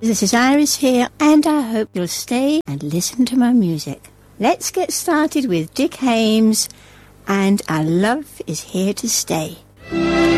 This is Iris here, and I hope you'll stay and listen to my music. Let's get started with Dick Haymes, and Our Love Is Here to Stay.